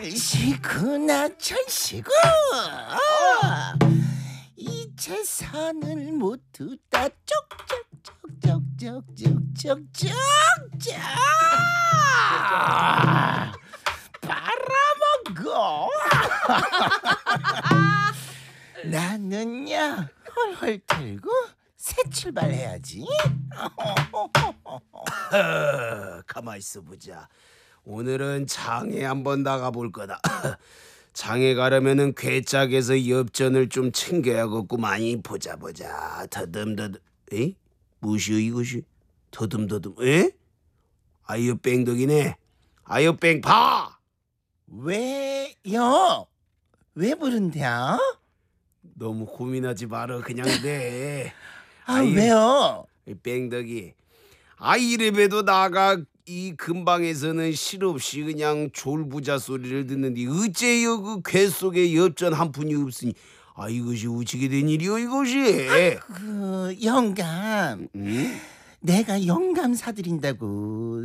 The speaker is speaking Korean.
천시구나 천시구. 이제 산을 모두 다 쪽쪽쪽쪽쪽쪽쪽쪽 빨아먹어. 나는야 헐헐 털고 새 출발해야지. 가만 있어 보자. 오늘은 장에 한번 나가볼 거다. 장에 가려면은 괴짝에서 엽전을 좀 챙겨야겠고 많이 보자. 더듬더듬. 에? 무엇이여 이것이? 더듬더듬. 에? 아이유 뺑덕이네. 아이유 뺑 봐. 왜요? 왜 부른대요? 너무 고민하지 마라. 그냥 돼. 왜요? 뺑덕이 아이랩에도 나가 이 근방에서는 실없이 그냥 졸부자 소리를 듣는데 어째요 그 괴 속에 엽전 한 푼이 없으니 이것이 우치게 된 일이요 이것이. 영감. 응? 내가 영감 사드린다고